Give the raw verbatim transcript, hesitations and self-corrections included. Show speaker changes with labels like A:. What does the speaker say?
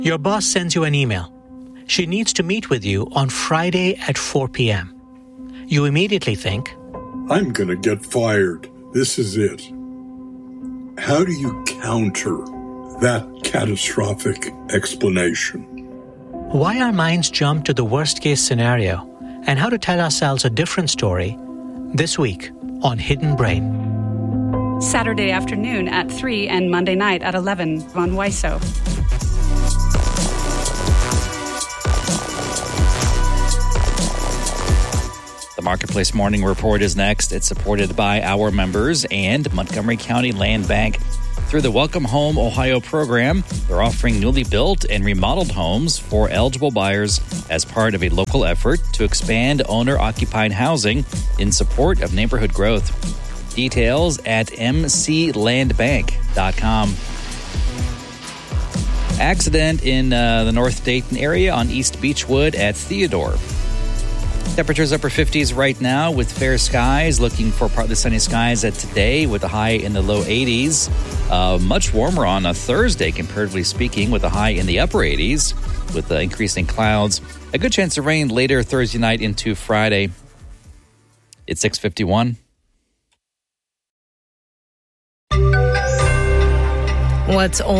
A: Your boss sends you an email. She needs to meet with you on Friday at four p.m. You immediately think,
B: I'm going to get fired. This is it. How do you counter that catastrophic explanation?
A: why our minds jump to the worst-case scenario and how to tell ourselves a different story this week on Hidden Brain.
C: Saturday afternoon at three and Monday night at eleven on W I S O.
D: The Marketplace Morning Report is next. It's supported by our members and Montgomery County Land Bank. Through the Welcome Home Ohio program, they're offering newly built and remodeled homes for eligible buyers as part of a local effort to expand owner-occupied housing in support of neighborhood growth. Details at m c land bank dot com. Accident in uh, the North Dayton area on East Beechwood at Theodore. Temperatures upper fifties right now with fair skies. Looking for partly sunny skies at today with a high in the low eighties. Uh, much warmer on a Thursday, comparatively speaking, with a high in the upper eighties with the increasing clouds. A good chance of rain later Thursday night into Friday. It's six fifty-one.
E: What's